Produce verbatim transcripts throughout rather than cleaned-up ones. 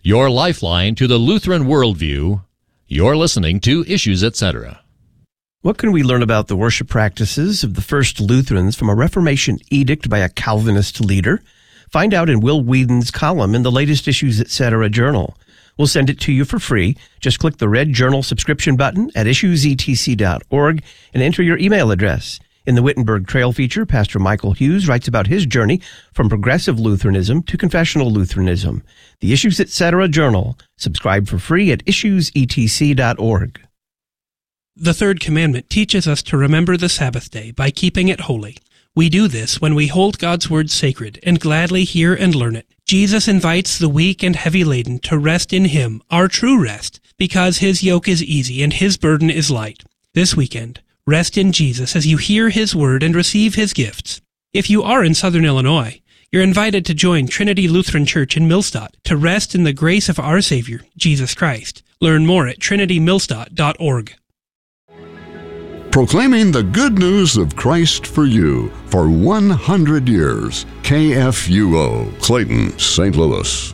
your lifeline to the Lutheran worldview. You're listening to Issues, et cetera. What can we learn about the worship practices of the first Lutherans from a Reformation edict by a Calvinist leader? Find out in Will Whedon's column in the latest Issues, et cetera journal. We'll send it to you for free. Just click the red journal subscription button at issues e t c dot org and enter your email address. In the Wittenberg Trail feature, Pastor Michael Hughes writes about his journey from progressive Lutheranism to confessional Lutheranism. The Issues, et cetera journal. Subscribe for free at issues e t c dot org. The third commandment teaches us to remember the Sabbath day by keeping it holy. We do this when we hold God's word sacred and gladly hear and learn it. Jesus invites the weak and heavy laden to rest in Him, our true rest, because His yoke is easy and His burden is light. This weekend, rest in Jesus as you hear His word and receive His gifts. If you are in Southern Illinois, you're invited to join Trinity Lutheran Church in Millstadt to rest in the grace of our Savior, Jesus Christ. Learn more at trinity millstadt dot org. Proclaiming the good news of Christ for you for one hundred years. K F U O, Clayton, Saint Louis.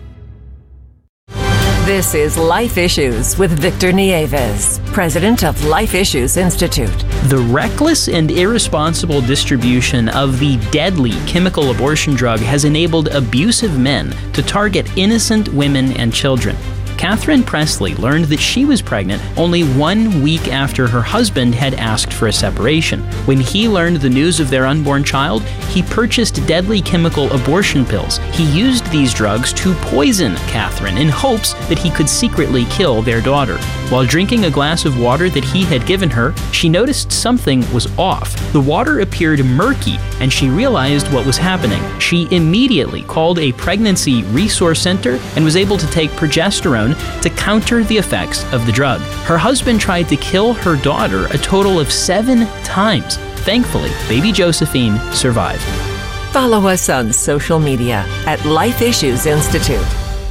This is Life Issues with Victor Nieves, president of Life Issues Institute. The reckless and irresponsible distribution of the deadly chemical abortion drug has enabled abusive men to target innocent women and children. Catherine Presley learned that she was pregnant only one week after her husband had asked for a separation. When he learned the news of their unborn child, he purchased deadly chemical abortion pills. He used these drugs to poison Catherine in hopes that he could secretly kill their daughter. While drinking a glass of water that he had given her, she noticed something was off. The water appeared murky, and she realized what was happening. She immediately called a pregnancy resource center and was able to take progesterone to counter the effects of the drug. Her husband tried to kill her daughter a total of seven times. Thankfully, baby Josephine survived. Follow us on social media at Life Issues Institute.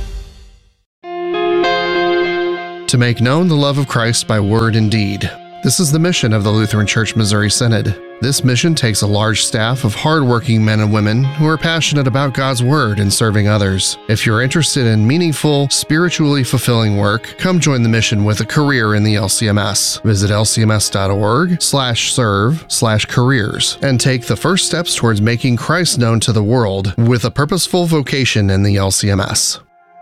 To make known the love of Christ by word and deed. This is the mission of the Lutheran Church Missouri Synod. This mission takes a large staff of hardworking men and women who are passionate about God's Word and serving others. If you're interested in meaningful, spiritually fulfilling work, come join the mission with a career in the L C M S. Visit L C M S dot org slash serve slash careers and take the first steps towards making Christ known to the world with a purposeful vocation in the L C M S.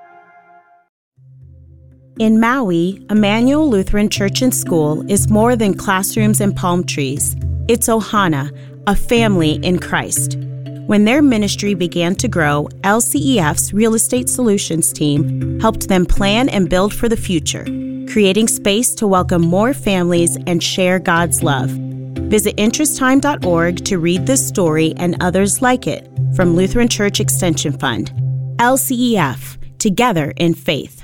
In Maui, Emmanuel Lutheran Church and School is more than classrooms and palm trees. It's Ohana, a family in Christ. When their ministry began to grow, L C E F's Real Estate Solutions team helped them plan and build for the future, creating space to welcome more families and share God's love. Visit interest time dot org to read this story and others like it from Lutheran Church Extension Fund. L C E F, together in faith.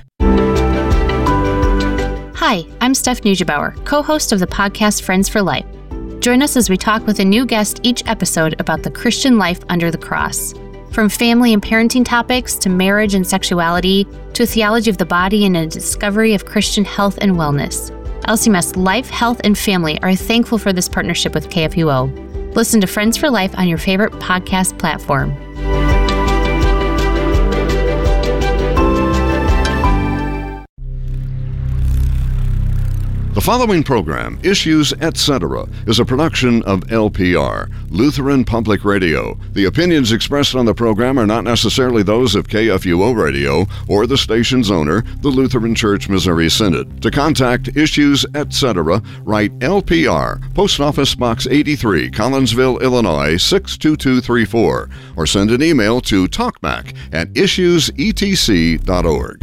Hi, I'm Steph Neugebauer, co-host of the podcast Friends for Life. Join us as we talk with a new guest each episode about the Christian life under the cross. From family and parenting topics to marriage and sexuality to a theology of the body and a discovery of Christian health and wellness. L C M S Life, Health, and Family are thankful for this partnership with K F U O. Listen to Friends for Life on your favorite podcast platform. The following program, Issues, et cetera, is a production of L P R, Lutheran Public Radio. The opinions expressed on the program are not necessarily those of K F U O Radio or the station's owner, the Lutheran Church Missouri Synod. To contact Issues, et cetera, write L P R, Post Office Box eighty-three, Collinsville, Illinois, six two two three four, or send an email to talkback at issues e t c dot org.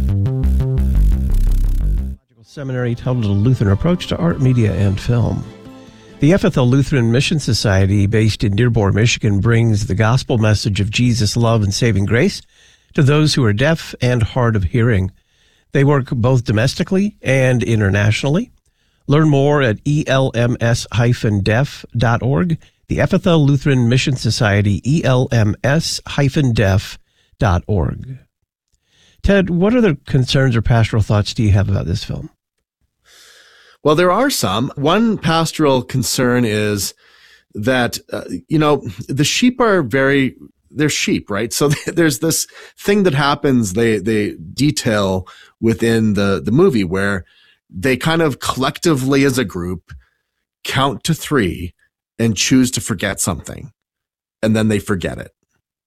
Seminary titled A Lutheran Approach to Art, Media, and Film. The Ephatha Lutheran Mission Society, based in Dearborn, Michigan, brings the gospel message of Jesus' love and saving grace to those who are deaf and hard of hearing. They work both domestically and internationally. Learn more at E L M S dash deaf dot org. The Ephatha Lutheran Mission Society, E L M S dash deaf dot org. Ted, what other concerns or pastoral thoughts do you have about this film? Well, there are some. One pastoral concern is that, uh, you know, the sheep are very, they're sheep, right? So there's this thing that happens, they, they detail within the, the movie where they kind of collectively as a group count to three and choose to forget something. And then they forget it.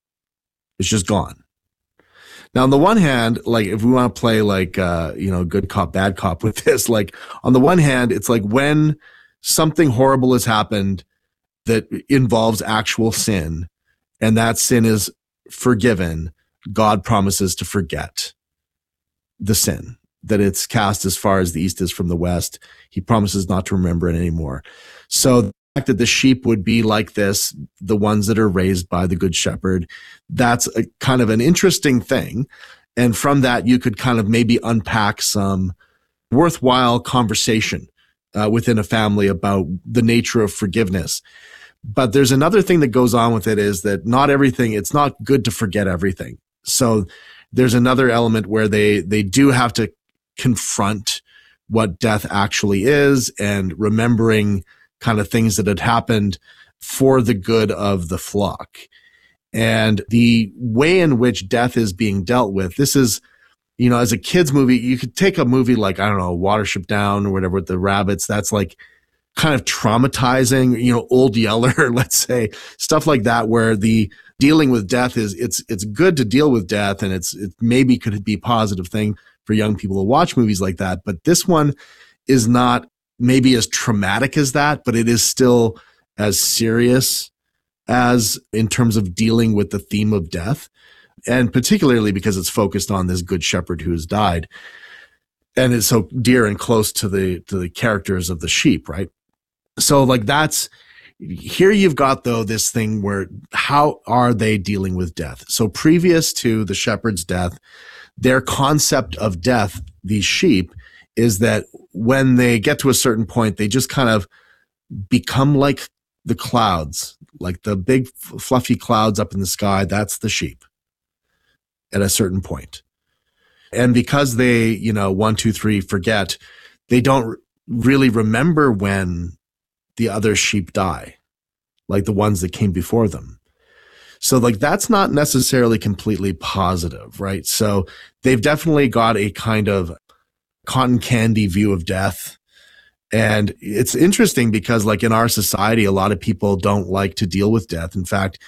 It's just gone. Now, on the one hand, like if we want to play like, uh, you know, good cop, bad cop with this, like on the one hand, it's like when something horrible has happened that involves actual sin and that sin is forgiven, God promises to forget the sin, that it's cast as far as the east is from the west. He promises not to remember it anymore. So the fact that the sheep would be like this, the ones that are raised by the good shepherd, that's a kind of an interesting thing. And from that, you could kind of maybe unpack some worthwhile conversation uh, within a family about the nature of forgiveness. But there's another thing that goes on with it is that not everything, it's not good to forget everything. So there's another element where they, they do have to confront what death actually is and remembering kind of things that had happened for the good of the flock. And the way in which death is being dealt with, this is, you know, as a kid's movie, you could take a movie like, I don't know, Watership Down or whatever with the rabbits. That's like kind of traumatizing, you know, Old Yeller, let's say, stuff like that, where the dealing with death is, it's, it's good to deal with death. And it's, it maybe could be a positive thing for young people to watch movies like that. But this one is not maybe as traumatic as that, but it is still as serious as in terms of dealing with the theme of death. And particularly because it's focused on this good shepherd who has died and is so dear and close to the, to the characters of the sheep, right? So like that's, here you've got though this thing where how are they dealing with death? So previous to the shepherd's death, their concept of death, these sheep, is that when they get to a certain point, they just kind of become like the clouds, like the big fluffy clouds up in the sky. That's the sheep at a certain point. And because they, you know, one, two, three, forget, they don't really remember when the other sheep die, like the ones that came before them. So like that's not necessarily completely positive, right? So they've definitely got a kind of cotton candy view of death. And it's interesting because like in our society, a lot of people don't like to deal with death. In fact,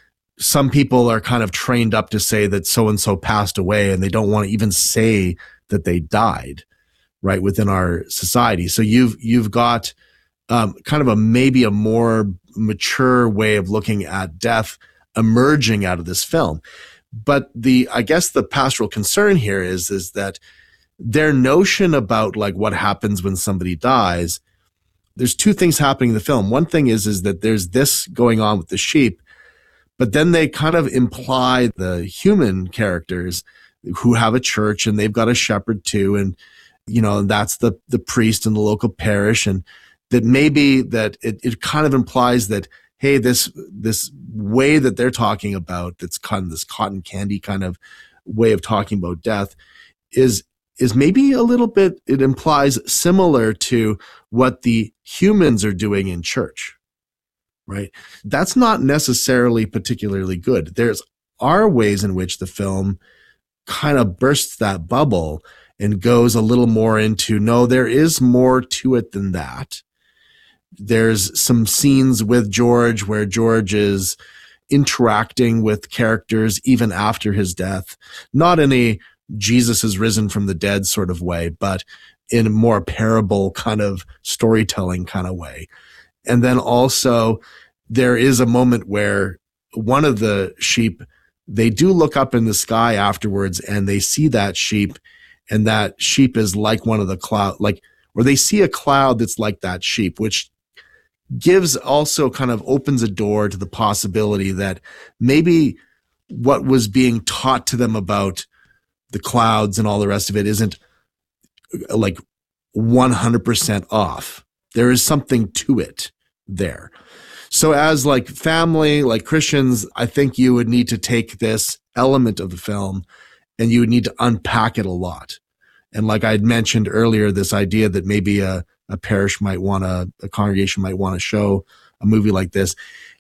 some people are kind of trained up to say that so-and-so passed away and they don't want to even say that they died, right, within our society. So you've, you've got um, kind of a, maybe a more mature way of looking at death emerging out of this film. But the, I guess the pastoral concern here is, is that their notion about like what happens when somebody dies, there's two things happening in the film. One thing is, is that there's this going on with the sheep, but then they kind of imply the human characters who have a church and they've got a shepherd too. And, you know, and that's the, the priest in the local parish. And that maybe that it, it kind of implies that, hey, this, this way that they're talking about, that's kind of this cotton candy kind of way of talking about death is, is maybe a little bit, it implies similar to what the humans are doing in church, right? That's not necessarily particularly good. There's are ways in which the film kind of bursts that bubble and goes a little more into, no, there is more to it than that. There's some scenes with George where George is interacting with characters even after his death, not in a Jesus is risen from the dead sort of way, but in a more parable kind of storytelling kind of way. And then also there is a moment where one of the sheep, they do look up in the sky afterwards and they see that sheep, and that sheep is like one of the cloud, like, or they see a cloud that's like that sheep, which gives also kind of opens a door to the possibility that maybe what was being taught to them about the clouds and all the rest of it isn't like one hundred percent off. There is something to it there. So as like family, like Christians, I think you would need to take this element of the film and you would need to unpack it a lot. And like I had mentioned earlier, this idea that maybe a, a parish might want to, a congregation might want to show a movie like this.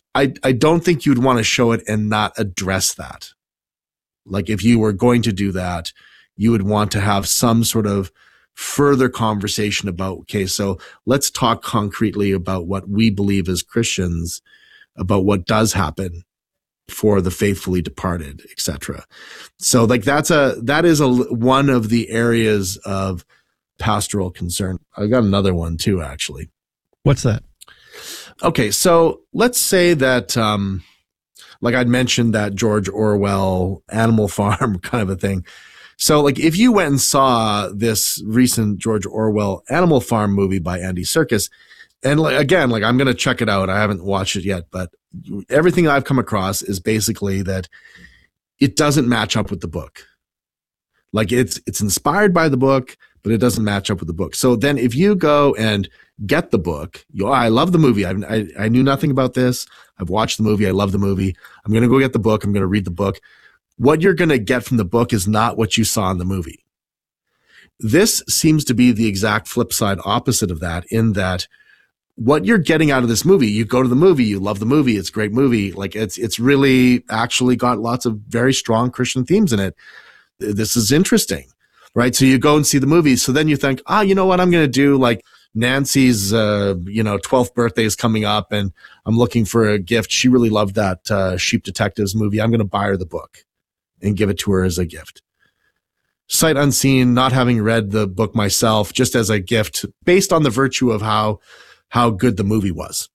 I, I don't think you'd want to show it and not address that. Like if you were going to do that, you would want to have some sort of further conversation about, okay, so let's talk concretely about what we believe as Christians about what does happen for the faithfully departed, et cetera. So like that's a, that is a, one of the areas of pastoral concern. I've got another one too, actually. What's that? Okay. So let's say that, um, like I'd mentioned that George Orwell Animal Farm kind of a thing. So like if you went and saw this recent George Orwell Animal Farm movie by Andy Serkis, and like, again, like I'm going to check it out. I haven't watched it yet, but everything I've come across is basically that it doesn't match up with the book. Like it's, it's inspired by the book, but it doesn't match up with the book. So then if you go and get the book, you, oh, I love the movie. I, I, I knew nothing about this. I've watched the movie. I love the movie. I'm going to go get the book. I'm going to read the book. What you're going to get from the book is not what you saw in the movie. This seems to be the exact flip side opposite of that, in that what you're getting out of this movie, you go to the movie, you love the movie, it's a great movie. Like it's, it's really actually got lots of very strong Christian themes in it. This is interesting, right? So you go and see the movie. So then you think, ah, oh, you know what? I'm going to do like Nancy's, uh, you know, twelfth birthday is coming up and I'm looking for a gift. She really loved that, uh, Sheep Detectives movie. I'm going to buy her the book and give it to her as a gift. Sight unseen, not having read the book myself, just as a gift based on the virtue of how, how good the movie was.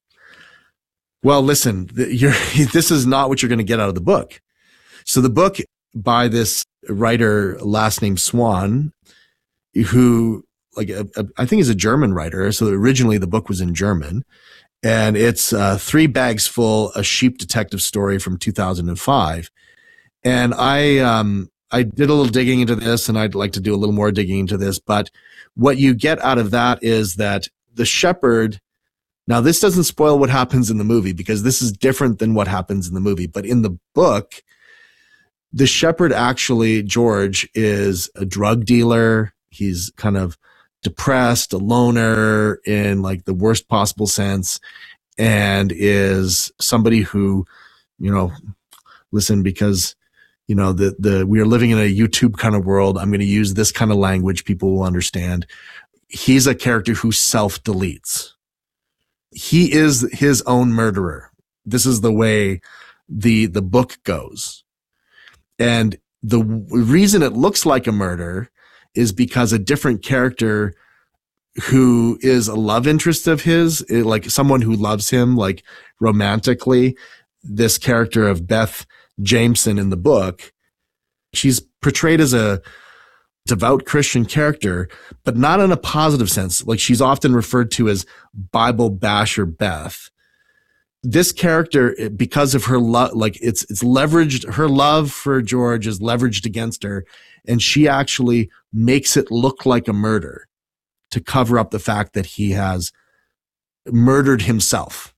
Well, listen, you're, this is not what you're going to get out of the book. So the book by this writer, last name Swan, who like, a, a, I think is a German writer. So originally the book was in German, and it's uh, Three Bags Full, a sheep detective story from two thousand five. And I, um, I did a little digging into this, and I'd like to do a little more digging into this. But what you get out of that is that the shepherd, now this doesn't spoil what happens in the movie because this is different than what happens in the movie. But in the book, the shepherd actually, George, is a drug dealer. He's kind of depressed, a loner in like the worst possible sense, and is somebody who, you know, listen, because you know, the, the, we are living in a YouTube kind of world. I'm going to use this kind of language people will understand. He's a character who self-deletes. He is his own murderer. This is the way the, the book goes. And the reason it looks like a murder is because a different character who is a love interest of his, like someone who loves him, like romantically, this character of Beth Jameson in the book, she's portrayed as a devout Christian character, but not in a positive sense. Like she's often referred to as Bible basher Beth. This character, because of her love, like it's, it's leveraged, her love for George is leveraged against her. And she actually makes it look like a murder to cover up the fact that he has murdered himself.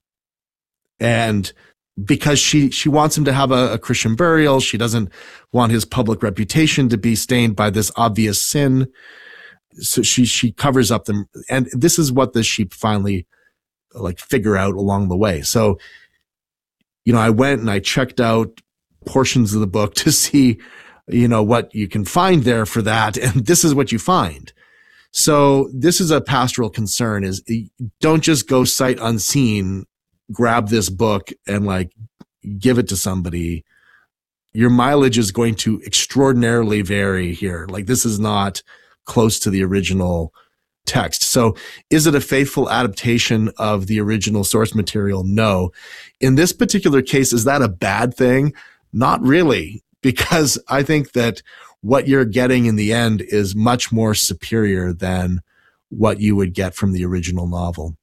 And because she, she wants him to have a, a Christian burial. She doesn't want his public reputation to be stained by this obvious sin. So she, she covers up them. And this is what the sheep finally like figure out along the way. So, you know, I went and I checked out portions of the book to see, you know, what you can find there for that. And this is what you find. So this is a pastoral concern, is don't just go sight unseen, grab this book and like give it to somebody. Your mileage is going to extraordinarily vary here. Like this is not close to the original text. So is it a faithful adaptation of the original source material? No. In this particular case, is that a bad thing? Not really, because I think that what you're getting in the end is much more superior than what you would get from the original novel.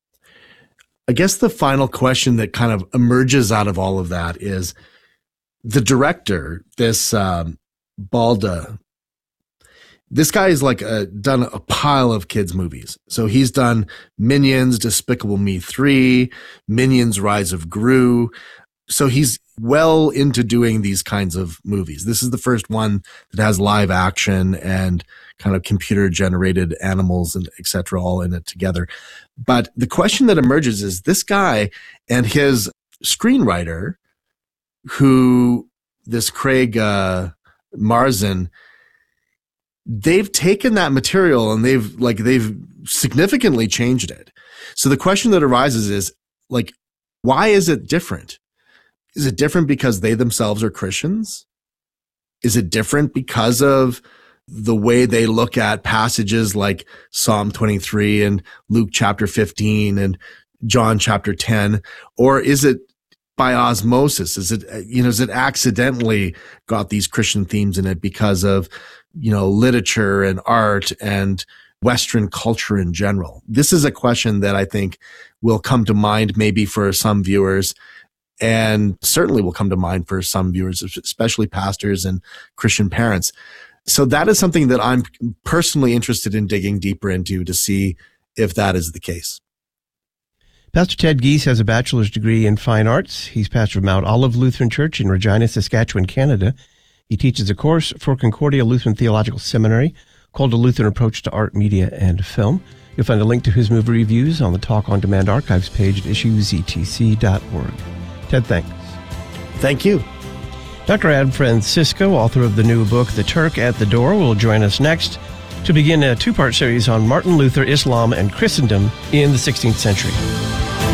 I guess the final question that kind of emerges out of all of that is the director, this um, Balda. This guy is like a, done a pile of kids movies. So he's done Minions, Despicable Me three, Minions, Rise of Gru. So he's well into doing these kinds of movies. This is the first one that has live action and kind of computer generated animals and et cetera all in it together. But the question that emerges is this guy and his screenwriter who, this Craig uh, Mazin, they've taken that material and they've like they've significantly changed it. So the question that arises is like, why is it different? Is it different because they themselves are Christians? Is it different because of the way they look at passages like Psalm twenty-three and Luke chapter fifteen and John chapter ten? Or is it by osmosis? Is it, you know, is it accidentally got these Christian themes in it because of, you know, literature and art and Western culture in general? This is a question that I think will come to mind maybe for some viewers, and certainly will come to mind for some viewers, especially pastors and Christian parents. So that is something that I'm personally interested in digging deeper into to see if that is the case. Pastor Ted Giese has a bachelor's degree in fine arts. He's pastor of Mount Olive Lutheran Church in Regina, Saskatchewan, Canada. He teaches a course for Concordia Lutheran Theological Seminary called A Lutheran Approach to Art, Media, and Film. You'll find a link to his movie reviews on the Talk on Demand archives page at issues e t c dot org. Ted, thanks. Thank you. Doctor Ad Francisco, author of the new book, The Turk at the Door, will join us next to begin a two-part series on Martin Luther, Islam, and Christendom in the sixteenth century.